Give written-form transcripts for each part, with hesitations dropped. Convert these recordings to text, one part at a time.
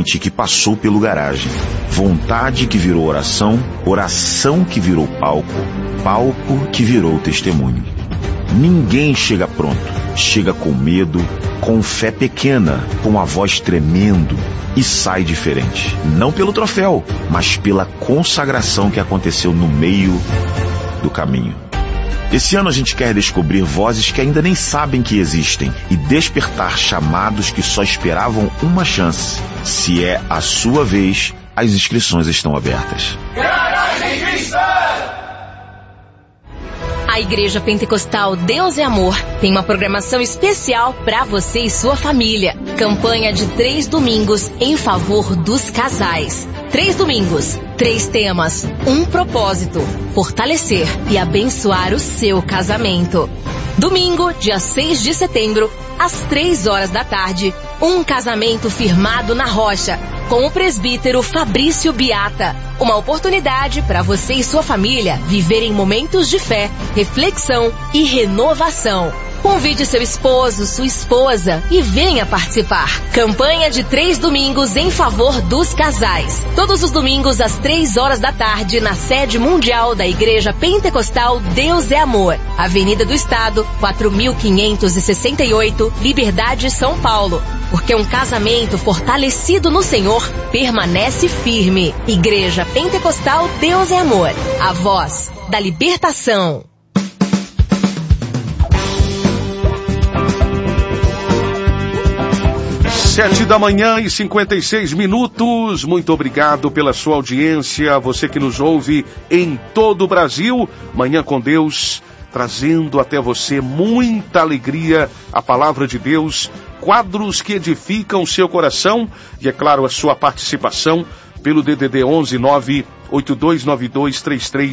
gente que passou pelo garagem. Vontade que virou oração, oração que virou palco, palco que virou testemunho. Ninguém chega pronto, chega com medo, com fé pequena, com a voz tremendo e sai diferente. Não pelo troféu, mas pela consagração que aconteceu no meio do caminho. Esse ano a gente quer descobrir vozes que ainda nem sabem que existem e despertar chamados que só esperavam uma chance. Se é a sua vez, as inscrições estão abertas. Garagem Cristã! A Igreja Pentecostal Deus é Amor tem uma programação especial para você e sua família. Campanha de 3 domingos em favor dos casais. 3 domingos, 3 temas, um propósito: fortalecer e abençoar o seu casamento. Domingo, dia 6 de setembro, às 3 horas da tarde, um casamento firmado na rocha, com o presbítero Fabrício Biata. Uma oportunidade para você e sua família viverem momentos de fé, reflexão e renovação. Convide seu esposo, sua esposa e venha participar. Campanha de 3 domingos em favor dos casais. Todos os domingos às 3 horas da tarde na sede mundial da Igreja Pentecostal Deus é Amor. Avenida do Estado, 4568, Liberdade, São Paulo. Porque um casamento fortalecido no Senhor permanece firme. Igreja Pentecostal Deus é Amor. A voz da libertação. 7h56. Muito obrigado pela sua audiência, você que nos ouve em todo o Brasil. Manhã com Deus, trazendo até você muita alegria, a palavra de Deus, quadros que edificam o seu coração e, é claro, a sua participação pelo DDD 11 98292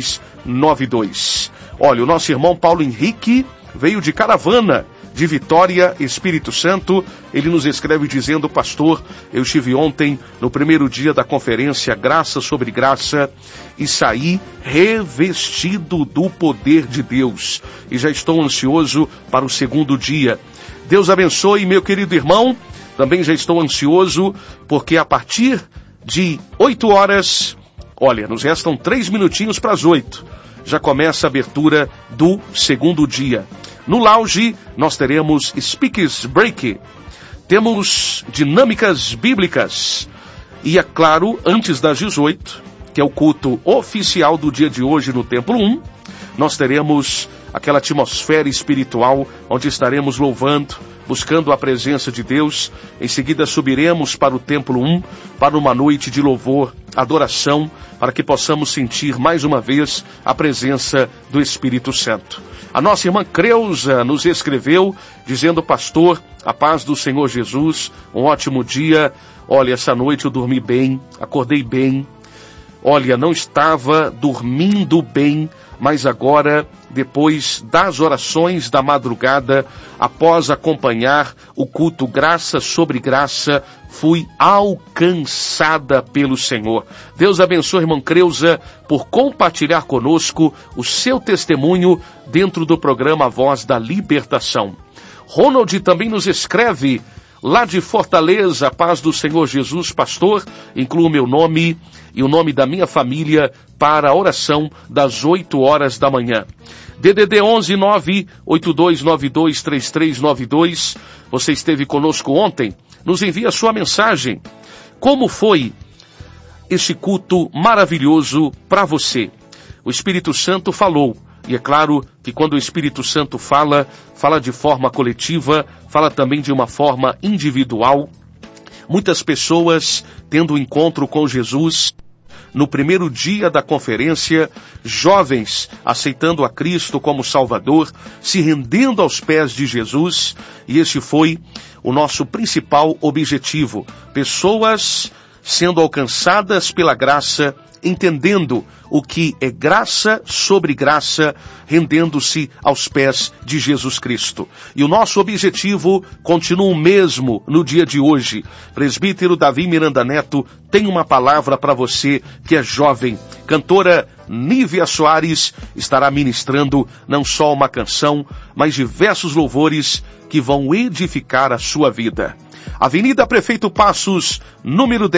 3392. Olha, o nosso irmão Paulo Henrique veio de caravana de Vitória, Espírito Santo. Ele nos escreve dizendo: pastor, eu estive ontem no primeiro dia da conferência Graça sobre Graça e saí revestido do poder de Deus e já estou ansioso para o segundo dia. Deus abençoe, meu querido irmão. Também já estou ansioso porque a partir de 8 horas, olha, nos restam 3 minutinhos para as 8, já começa a abertura do segundo dia. No lounge, nós teremos Speakers Break, temos dinâmicas bíblicas e, é claro, antes das 18, que é o culto oficial do dia de hoje no Templo 1, nós teremos aquela atmosfera espiritual onde estaremos louvando, buscando a presença de Deus. Em seguida subiremos para o Templo 1, para uma noite de louvor, adoração, para que possamos sentir mais uma vez a presença do Espírito Santo. A nossa irmã Creuza nos escreveu dizendo: pastor, a paz do Senhor Jesus, um ótimo dia. Olha, essa noite eu dormi bem, acordei bem. Olha, não estava dormindo bem, mas agora, depois das orações da madrugada, após acompanhar o culto Graça sobre Graça, fui alcançada pelo Senhor. Deus abençoe, irmã Creuza, por compartilhar conosco o seu testemunho dentro do programa Voz da Libertação. Ronald também nos escreve lá de Fortaleza: a paz do Senhor Jesus, pastor, inclua o meu nome e o nome da minha família para a oração das 8 horas da manhã. DDD 11 98292 3392. Você esteve conosco ontem? Nos envia sua mensagem. Como foi este culto maravilhoso para você? O Espírito Santo falou. E é claro que quando o Espírito Santo fala, fala de forma coletiva, fala também de uma forma individual. Muitas pessoas tendo um encontro com Jesus no primeiro dia da conferência, jovens aceitando a Cristo como Salvador, se rendendo aos pés de Jesus, e este foi o nosso principal objetivo. Pessoas sendo alcançadas pela graça, entendendo o que é graça sobre graça, rendendo-se aos pés de Jesus Cristo. E o nosso objetivo continua o mesmo no dia de hoje. Presbítero Davi Miranda Neto tem uma palavra para você que é jovem. Cantora Nívia Soares estará ministrando não só uma canção, mas diversos louvores que vão edificar a sua vida. Avenida Prefeito Passos, número 10.